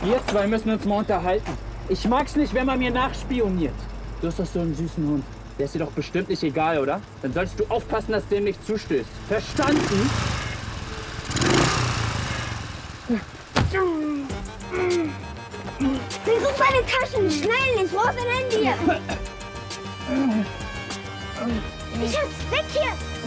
Wir zwei müssen uns mal unterhalten. Ich mag's nicht, wenn man mir nachspioniert. Du hast doch so einen süßen Hund. Der ist dir doch bestimmt nicht egal, oder? Dann solltest du aufpassen, dass dem nicht zustößt. Verstanden? Such meine Taschen! Schnell! Ich brauch dein Handy! Schatz, weg hier!